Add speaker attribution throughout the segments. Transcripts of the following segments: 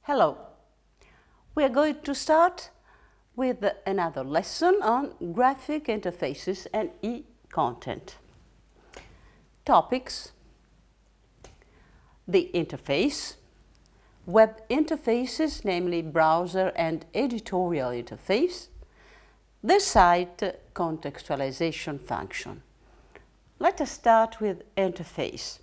Speaker 1: Hello. We are going to start with another lesson on graphic interfaces and e-content. Topics: the interface, web interfaces, namely browser and editorial interface, the site contextualization function. Let us start with interface.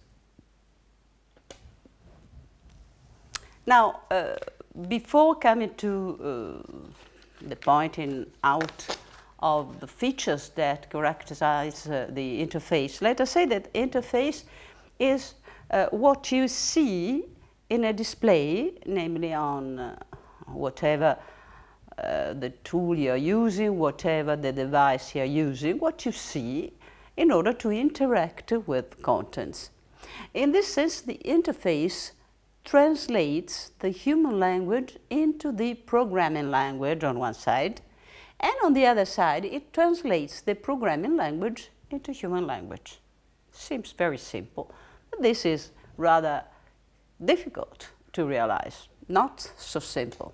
Speaker 1: Now, before coming to the pointing out of the features that characterize the interface, let us say that interface is what you see in a display, namely on whatever the tool you're using, whatever the device you're using, what you see in order to interact with contents. In this sense, the interface translates the human language into the programming language on one side, and on the other side it translates the programming language into human language. Seems very simple, but this is rather difficult to realize, not so simple.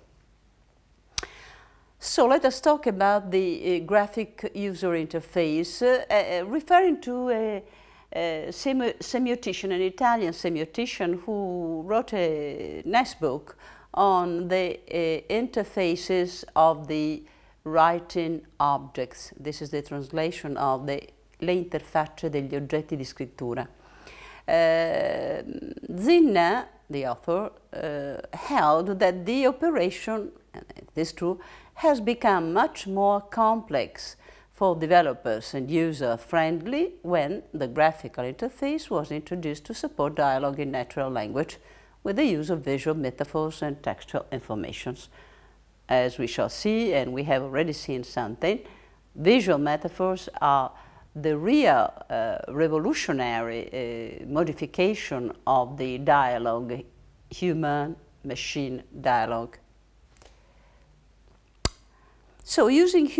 Speaker 1: So let us talk about the graphic user interface, referring to a semiotician, an Italian semiotician who wrote a nice book on the interfaces of the writing objects. This is the translation of Le interfacce degli oggetti di scrittura. Zinner, the author, held that the operation, and it is true, has become much more complex for developers and user-friendly when the graphical interface was introduced to support dialogue in natural language with the use of visual metaphors and textual informations. As we shall see, and we have already seen something, visual metaphors are the real revolutionary modification of the dialogue, human-machine dialogue. So using